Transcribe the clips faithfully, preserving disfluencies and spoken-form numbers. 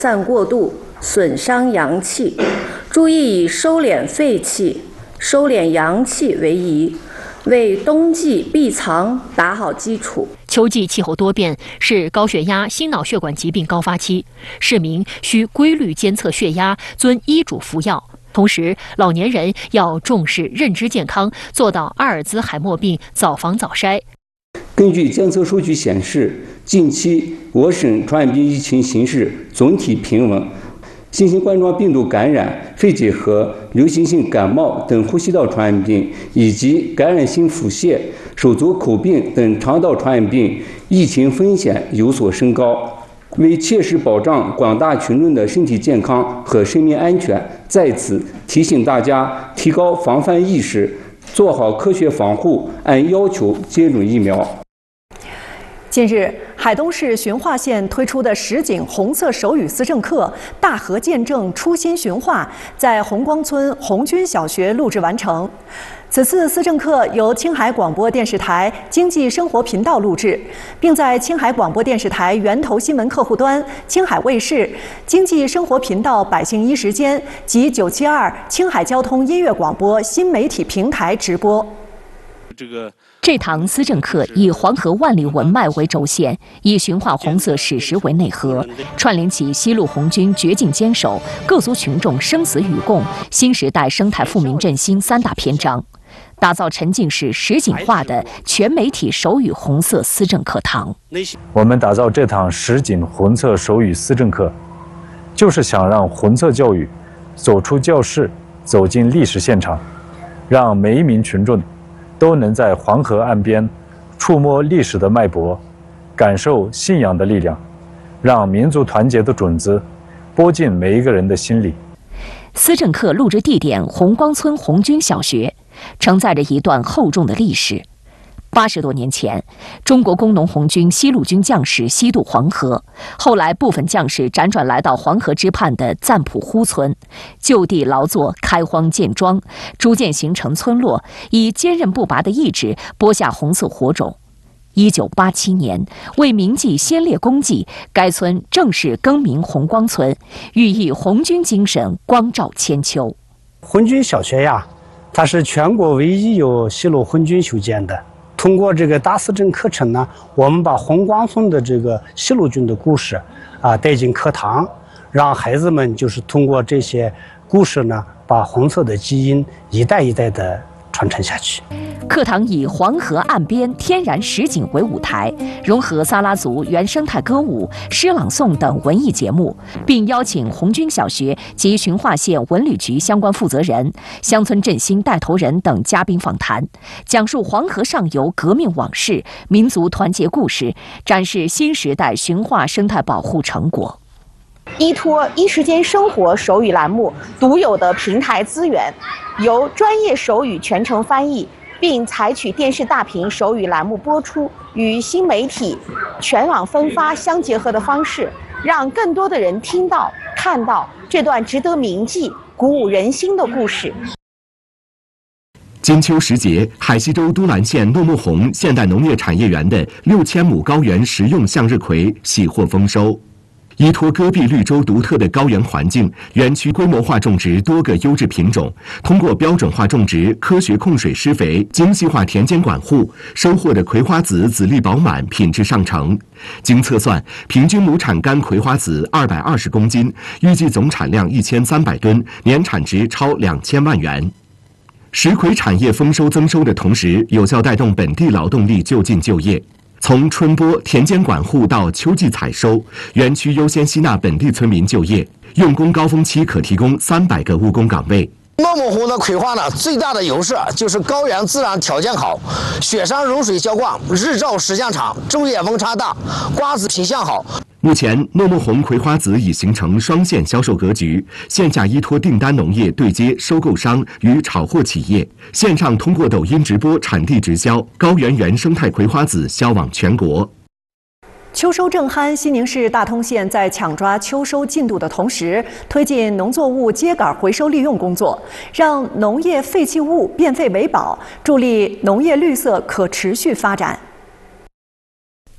散过度，损伤阳气，注意以收敛废气、收敛阳气为宜，为冬季闭藏打好基础。 秋季气候多变，是高血压、心脑血管疾病高发期，市民需规律监测血压，遵医嘱服药。同时，老年人要重视认知健康，做到阿尔兹海默病早防早筛。 根据监测数据显示，近期我省传染病疫情形势总体平稳，新型冠状病毒感染、肺结核、流行性感冒等呼吸道传染病，以及感染性腹泻、手足口病等肠道传染病疫情风险有所升高。为切实保障广大群众的身体健康和生命安全，在此提醒大家提高防范意识，做好科学防护，按要求接种疫苗。 近日，海东市循化县推出的实景红色手语思政课《大河见证初心循化》在红光村红军小学录制完成。此次思政课由青海广播电视台经济生活频道录制，并在青海广播电视台源头新闻客户端、青海卫视、经济生活频道百姓一时间及九七二青海交通音乐广播新媒体平台直播。 这个。这堂思政课以黄河万里文脉为轴线，以循化红色史实为内核，串联起西路红军绝境坚守、各族群众生死与共、新时代生态富民振兴三大篇章，打造沉浸式实景化的全媒体手语红色思政课堂。 我们打造这堂实景红色手语思政课，就是想让红色教育走出教室，走进历史现场，让每一名群众都能在黄河岸边触摸历史的脉搏，感受信仰的力量，让民族团结的种子播进每一个人的心里。 思政课录制地点红光村红军小学，承载着一段厚重的历史。八十多年前，中国工农红军西路军将士西渡黄河，后来部分将士辗转来到黄河之畔的赞普呼村，就地劳作，开荒建庄，逐渐形成村落，以坚韧不拔的意志播下红色火种。一九八七年，为铭记先烈功绩，该村正式更名红光村，寓意红军精神光照千秋。 红军小学呀，它是全国唯一由西路红军修建的。通过这个大思政课程呢，我们把红光村的这个西路军的故事啊带进课堂，让孩子们就是通过这些故事呢，把红色的基因一代一代的传承下去。 课堂以黄河岸边天然实景为舞台，融合撒拉族原生态歌舞、诗朗诵等文艺节目，并邀请红军小学及循化县文旅局相关负责人、乡村振兴带头人等嘉宾访谈，讲述黄河上游革命往事、民族团结故事，展示新时代循化生态保护成果。 依托一时间生活手语栏目独有的平台资源，由专业手语全程翻译，并采取电视大屏手语栏目播出，与新媒体全网分发相结合的方式，让更多的人听到、看到这段值得铭记、鼓舞人心的故事。 金秋时节，海西州都兰县诺木红现代农业产业园的六千亩高原食用向日葵喜获丰收。依托戈壁绿洲独特的高原环境，园区规模化种植多个优质品种，通过标准化种植、科学控水施肥、精细化田间管护，收获的葵花籽籽粒饱满，品质上乘。经测算，平均亩产干葵花籽二百二十公斤，预计总产量一千三百吨，年产值超两千万元。石葵产业丰收增收的同时，有效带动本地劳动力就近就业。从春播、田间管护到秋季采收，园区优先吸纳本地村民就业，用工高峰期可提供三百个务工岗位。 诺木红的葵花呢，最大的优势就是高原自然条件好，雪山融水浇灌，日照时间长，昼夜温差大，瓜子品相好。 目前，诺木红葵花籽已形成双线销售格局，线下依托订单农业对接收购商与炒货企业，线上通过抖音直播产地直销，高原原生态葵花籽销往全国。 秋收正酣，西宁市大通县在抢抓秋收进度的同时，推进农作物秸秆回收利用工作，让农业废弃物变废为宝，助力农业绿色可持续发展。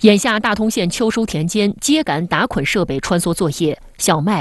眼下大通县秋收田间秸秆打捆设备穿梭作业，小麦。